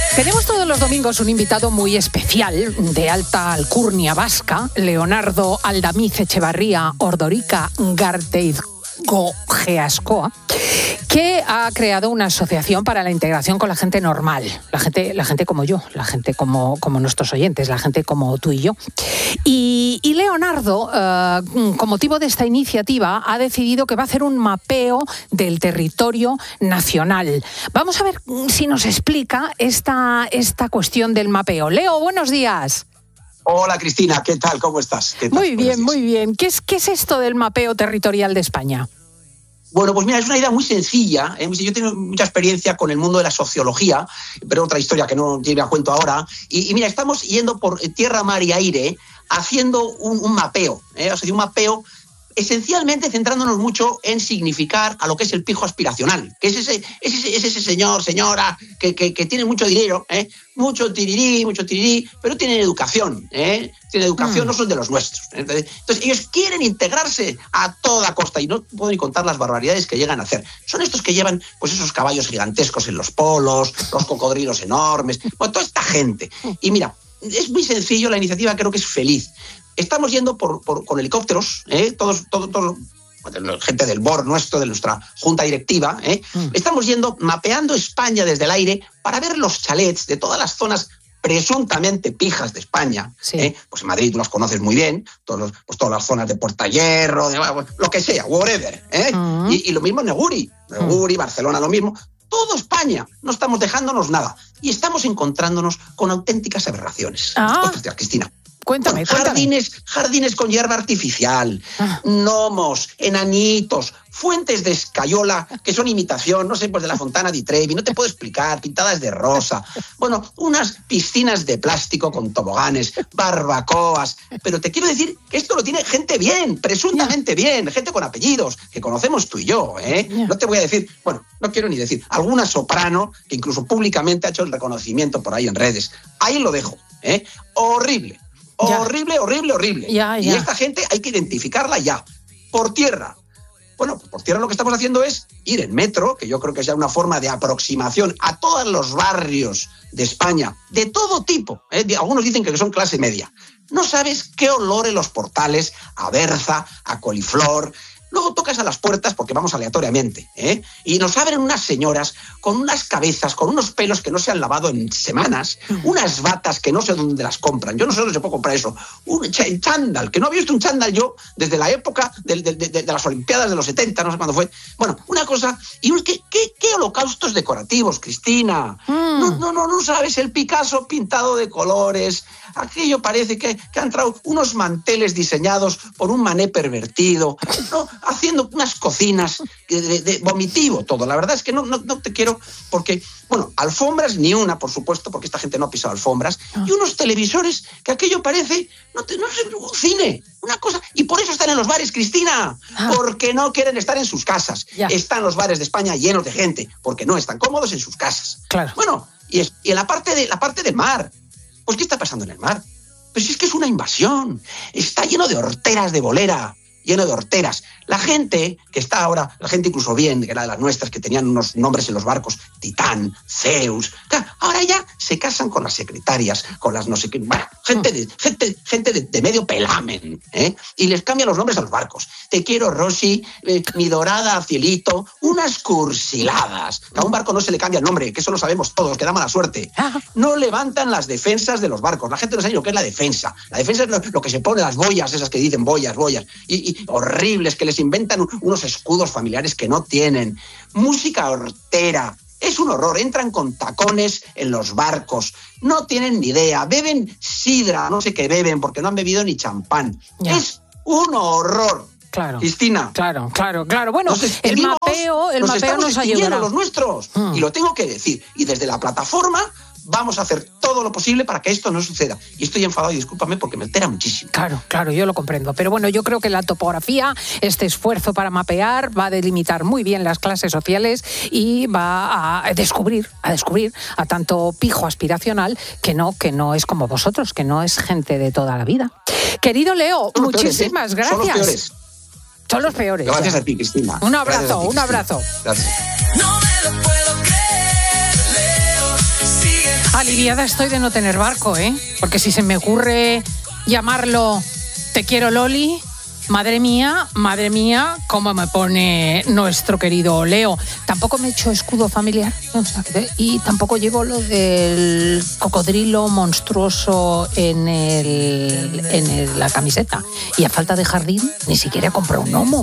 Tenemos todos los domingos un invitado muy especial, de alta alcurnia vasca, Leonardo Aldamiz Etxebarria Ordorica Garteizgo-Geascoa, que ha creado una asociación para la integración con la gente normal, la gente como yo, la gente como nuestros oyentes, la gente como tú y yo. Y Leonardo, con motivo de esta iniciativa, ha decidido que va a hacer un mapeo del territorio nacional. Vamos a ver si nos explica esta cuestión del mapeo. Leo, buenos días. Hola Cristina, ¿qué tal? ¿Cómo estás? ¿Qué tal? Muy bien, muy bien. ¿Qué es esto del mapeo territorial de España? Bueno, pues mira, es una idea muy sencilla. Yo tengo mucha experiencia con el mundo de la sociología, pero otra historia que no tiene a cuento ahora. Y mira, estamos yendo por tierra, mar y aire haciendo un mapeo. O sea, un mapeo esencialmente centrándonos mucho en significar a lo que es el pijo aspiracional, que es ese señor, señora, que tiene mucho dinero, mucho tirirí, pero tienen educación, tienen educación, no son de los nuestros. Entonces ellos quieren integrarse a toda costa y no puedo ni contar las barbaridades que llegan a hacer. Son estos que llevan pues esos caballos gigantescos en los polos, los cocodrilos enormes, bueno, toda esta gente. Y mira, es muy sencillo, la iniciativa creo que es feliz. Estamos yendo con helicópteros, todos, gente del BOR nuestro, de nuestra junta directiva, estamos yendo, mapeando España desde el aire para ver los chalets de todas las zonas presuntamente pijas de España. Sí. Pues en Madrid tú las conoces muy bien, todas las zonas de Puerta Hierro, lo que sea, whatever. Y lo mismo en Neguri, Barcelona, lo mismo. Todo España, no estamos dejándonos nada. Y estamos encontrándonos con auténticas aberraciones. Hostia, Cristina. Cuéntame. Jardines con hierba artificial, gnomos, enanitos, fuentes de escayola que son imitación, no sé, pues de la Fontana di Trevi, no te puedo explicar, pintadas de rosa. Bueno, unas piscinas de plástico con toboganes, barbacoas. Pero te quiero decir que esto lo tiene gente bien, presuntamente bien, gente con apellidos, que conocemos tú y yo, No te voy a decir, bueno, no quiero ni decir, alguna soprano que incluso públicamente ha hecho el reconocimiento por ahí en redes. Ahí lo dejo, Horrible. Ya. Horrible. Ya. Y esta gente hay que identificarla ya. Por tierra. Bueno, por tierra lo que estamos haciendo es ir en metro, que yo creo que es ya una forma de aproximación a todos los barrios de España, de todo tipo. Algunos dicen que son clase media. No sabes qué olor en los portales, a berza, a coliflor. Luego tocas a las puertas, porque vamos aleatoriamente, y nos abren unas señoras con unas cabezas, con unos pelos que no se han lavado en semanas, unas batas que no sé dónde las compran. Yo no sé dónde se puede comprar eso. Un chándal, que no había visto un chándal yo desde la época de las Olimpiadas de los 70, no sé cuándo fue. Bueno, una cosa. Y ¿qué holocaustos decorativos, Cristina? No sabes, el Picasso pintado de colores. Aquello parece que han traído unos manteles diseñados por un mané pervertido, haciendo unas cocinas de vomitivo todo. La verdad es que no te quiero, porque, bueno, alfombras ni una, por supuesto, porque esta gente no ha pisado alfombras, y unos televisores que aquello parece, no sé, un cine, una cosa, y por eso están en los bares, Cristina, porque no quieren estar en sus casas. Están los bares de España llenos de gente, porque no están cómodos en sus casas. Claro. Bueno, y en la parte del mar, pues ¿qué está pasando en el mar? Pues si es que es una invasión, está lleno de horteras de bolera, lleno de horteras. La gente que está ahora, la gente incluso bien, que era de las nuestras, que tenían unos nombres en los barcos, Titán, Zeus, ahora ya se casan con las secretarias, con las no sé qué, bueno, gente de medio pelamen, y les cambian los nombres a los barcos. Te quiero, Rosy, mi dorada, cielito, unas cursiladas. A un barco no se le cambia el nombre, que eso lo sabemos todos, que da mala suerte. No levantan las defensas de los barcos. La gente no sabe lo que es la defensa. La defensa es lo que se pone, las boyas, esas que dicen boyas. Y horribles, que les inventan unos escudos familiares que no tienen. Música hortera. Es un horror. Entran con tacones en los barcos. No tienen ni idea. Beben sidra, no sé qué beben, porque no han bebido ni champán. Es un horror. Claro. Cristina. Claro. Bueno, el mapeo nos ayudará. Los nuestros. Y lo tengo que decir. Y desde la plataforma vamos a hacer todo lo posible para que esto no suceda. Y estoy enfadado y discúlpame porque me altera muchísimo. Claro, yo lo comprendo. Pero bueno, yo creo que la topografía, este esfuerzo para mapear, va a delimitar muy bien las clases sociales y va a descubrir a tanto pijo aspiracional que no es como vosotros, que no es gente de toda la vida. Querido Leo, muchísimas gracias. Son los peores. Son los peores. Gracias a ti, Cristina. Un abrazo. Gracias. No me lo puedo creer, Leo. Sigue. Aliviada estoy de no tener barco, ¿eh? Porque si se me ocurre llamarlo Te quiero Loli, madre mía, cómo me pone nuestro querido Leo. Tampoco me he hecho escudo familiar, o sea, y tampoco llevo lo del cocodrilo monstruoso en la camiseta. Y a falta de jardín, ni siquiera he comprado un gnomo.